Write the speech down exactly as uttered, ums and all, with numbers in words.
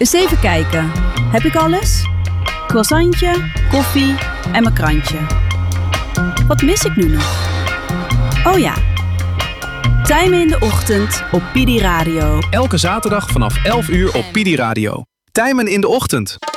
Dus even kijken. Heb ik alles? Croissantje, koffie en mijn krantje. Wat mis ik nu nog? Oh ja. Tijmen in de ochtend op Pidi Radio. Elke zaterdag vanaf elf uur op Pidi Radio. Tijmen in de ochtend.